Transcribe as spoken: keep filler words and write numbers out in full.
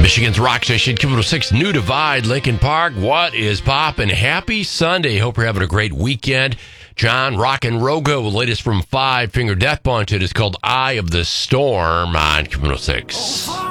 Michigan's Rock Station, Q one oh six, New Divide, Lincoln Park. What is poppin'? Happy Sunday. Hope you're having a great weekend. John Rock and Rogo, latest from Five Finger Death Punch. It is called Eye of the Storm on Q one oh six.